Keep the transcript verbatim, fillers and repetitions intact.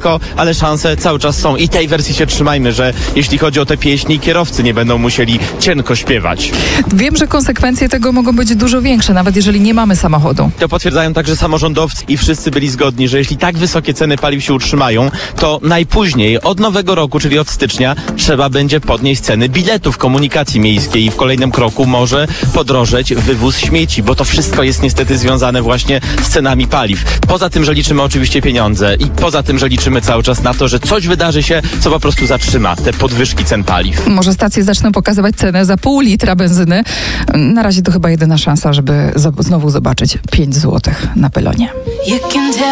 ryzyko, ale szanse cały czas są. I tej wersji się trzymajmy, że jeśli chodzi o te pieśni, kierowcy nie będą musieli cienko śpiewać. Wiem, że konsekwencje tego mogą być dużo większe, nawet jeżeli nie mamy samochodu. To potwierdzają także samorządowcy i wszyscy byli zgodni, że jeśli tak wysokie ceny paliw się utrzymają, to najpóźniej od nowego roku, czyli od stycznia, trzeba będzie podnieść ceny biletów komunikacji miejskiej i w kolejnym kroku może podrożeć wywóz śmieci, bo to wszystko jest niestety związane właśnie z cenami paliw. Poza tym, że liczymy oczywiście pieniądze i poza tym, że liczymy cały czas na to, że coś wydarzy się, co po prostu zatrzyma te podwyżki cen paliw. Może stacje zaczną pokazywać cenę za pół litra benzyny. Na razie to chyba jedyna szansa, żeby znowu zobaczyć pięć złotych na pylonie.